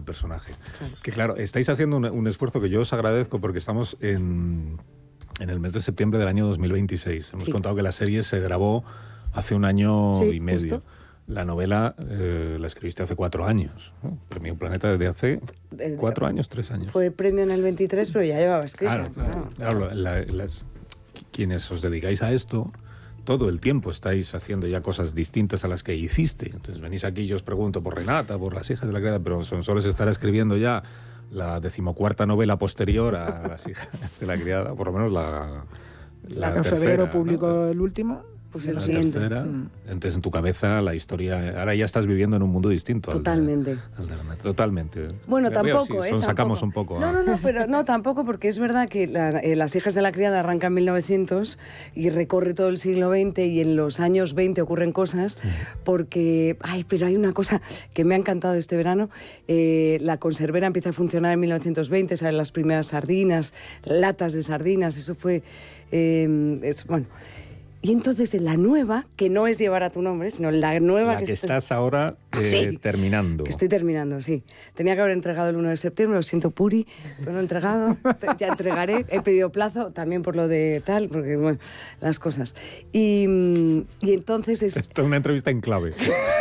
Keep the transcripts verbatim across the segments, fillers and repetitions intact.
personaje. Claro. Que claro, estáis haciendo un, un esfuerzo que yo os agradezco porque estamos en, en el mes de septiembre del año dos mil veintiséis. Hemos sí. contado que la serie se grabó hace un año sí, y medio. Justo. La novela eh, la escribiste hace cuatro años, ¿no? Premio Planeta desde hace cuatro años, tres años. Fue premio en el veintitrés, pero ya llevaba escrita. Claro, claro. claro. claro la, las, quienes os dedicáis a esto, todo el tiempo estáis haciendo ya cosas distintas a las que hiciste. Entonces venís aquí y yo os pregunto por Renata, por Las hijas de la criada, pero Sonsoles estará escribiendo ya la decimocuarta novela posterior a Las hijas de la criada, por lo menos la, la, la tercera. En febrero publicó ¿no? el último. Pues el la siguiente. tercera, mm. Entonces en tu cabeza la historia, ahora ya estás viviendo en un mundo distinto. Totalmente. Al de, al de, totalmente. Bueno, ya tampoco, veo, si ¿eh? son, sacamos tampoco. un poco. No, a... no, no, pero no, tampoco, porque es verdad que la, eh, Las hijas de la criada arranca en mil novecientos y recorre todo el siglo veinte y en los años veinte ocurren cosas, sí. porque, ay, pero hay una cosa que me ha encantado este verano, eh, la conservera empieza a funcionar en mil novecientos veinte, salen las primeras sardinas, latas de sardinas, eso fue, eh, es, bueno... Y entonces en la nueva, que no es llevar a tu nombre, sino la nueva... La que, que estás estoy... ahora eh, sí, terminando. Que estoy terminando, sí. Tenía que haber entregado el uno de septiembre, lo siento, Puri, pero no he entregado, ya entregaré, he pedido plazo, también por lo de tal, porque, bueno, las cosas. Y, y entonces... Es... Esto es una entrevista en clave.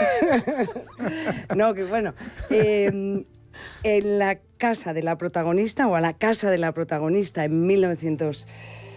No, que bueno... Eh, en la casa de la protagonista, o a la casa de la protagonista, en mil novecientos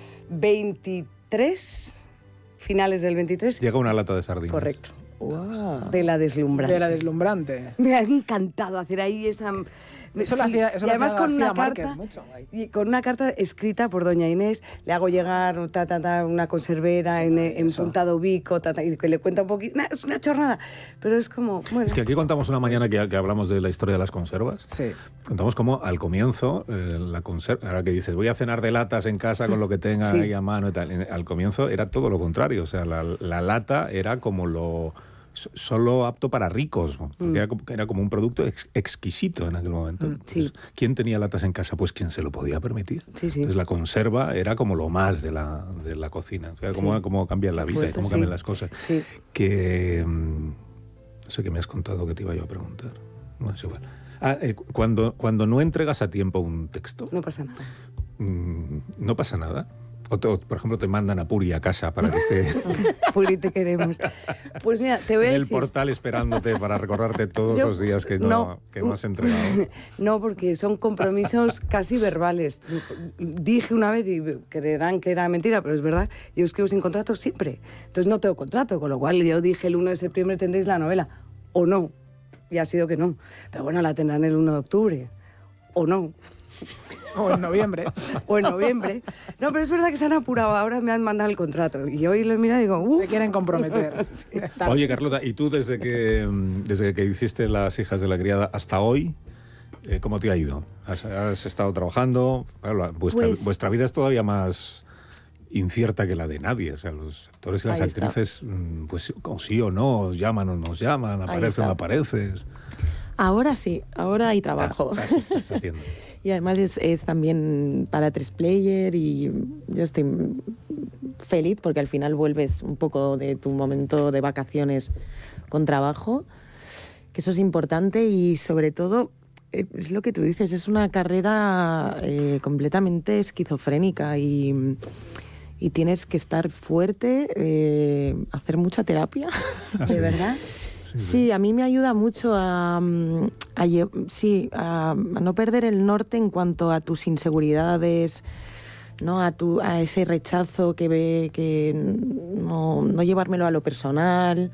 veintitrés... finales del veintitrés. Llega una lata de sardinas. Correcto. Wow. De la deslumbrante. De la deslumbrante. Me ha encantado hacer ahí esa... Eso sí, lo hacía, eso y además lo con una Márquez, carta mucho, y con una carta escrita por doña Inés, le hago llegar ta, ta, ta, una conservera sí, en, en Puntado Vico, ta, ta, y que le cuenta un poquito, nah, es una chorrada, pero es como, bueno. Es que aquí contamos una mañana que, que hablamos de la historia de las conservas. Sí. Contamos cómo al comienzo eh, la conserva, ahora que dices voy a cenar de latas en casa con lo que tenga sí. ahí a mano y tal, al comienzo era todo lo contrario, o sea, la, la lata era como lo solo apto para ricos, porque mm. era, como, era como un producto ex, exquisito en aquel momento. Mm, sí. Pues, ¿quién tenía latas en casa? Pues quien se lo podía permitir. Sí, sí. Entonces la conserva era como lo más de la, de la cocina. O sea, cómo, sí. cómo cambia la vida fuerte, y cómo sí. cambian las cosas. Sí. Que no sé qué me has contado que te iba yo a preguntar. No es igual. Ah, eh, cuando, cuando no entregas a tiempo un texto... No pasa nada. Mmm, no pasa nada. O, te, o, por ejemplo, te mandan a Puri a casa para que esté... Puri, te queremos. Pues mira, te voy a en decir... el portal esperándote para recordarte todos Yo, los días que no, no, que no has entregado. No, porque son compromisos casi verbales. Dije una vez, y creerán que era mentira, pero es verdad, yo escribo sin contrato siempre. Entonces no tengo contrato, con lo cual yo dije el uno de septiembre tendréis la novela. O no. Y ha sido que no. Pero bueno, la tendrán el uno de octubre. O no. O en noviembre. O en noviembre. No, pero es verdad que se han apurado. Ahora me han mandado el contrato. Y hoy lo he mirado y digo, uff. Se quieren comprometer. Sí. Oye, Carlota, ¿y tú desde que, desde que hiciste Las hijas de la criada hasta hoy, eh, cómo te ha ido? ¿Has, has estado trabajando? Claro, vuestra, pues, vuestra vida es todavía más incierta que la de nadie. O sea, los actores y las actrices, está. pues o sí o no, os llaman o nos llaman, apareces o no apareces. Ahora sí, ahora hay trabajo. Estás, estás, estás haciendo. Y además es, es también para tres player y yo estoy feliz porque al final vuelves un poco de tu momento de vacaciones con trabajo, que eso es importante y sobre todo es lo que tú dices, es una carrera eh, completamente esquizofrénica y, y tienes que estar fuerte, eh, hacer mucha terapia. ¿Ah, ¿De sí? verdad? Sí, sí, a mí me ayuda mucho a, a, sí, a, a no perder el norte en cuanto a tus inseguridades, ¿no? a, tu, a ese rechazo que ve, que no, no llevármelo a lo personal.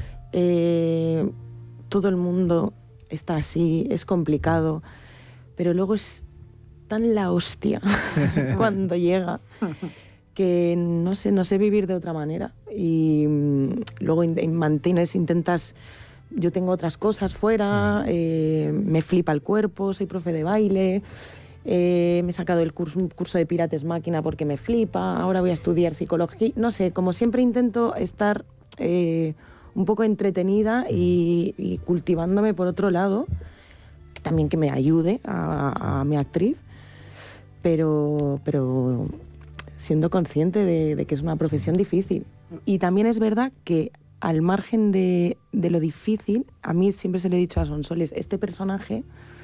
Eh, todo el mundo está así, es complicado, pero luego es tan la hostia cuando llega que no sé, no sé vivir de otra manera. Y luego in, mantienes, intentas... Yo tengo otras cosas fuera, sí. eh, me flipa el cuerpo, soy profe de baile, eh, me he sacado el curso, un curso de Pilates máquina porque me flipa, ahora voy a estudiar psicología. No sé, como siempre intento estar eh, un poco entretenida y, y cultivándome por otro lado, que también que me ayude a, a mi actriz, pero... pero siendo consciente de, de que es una profesión difícil. Y también es verdad que al margen de, de lo difícil, a mí siempre se lo he dicho a Sonsoles, este personaje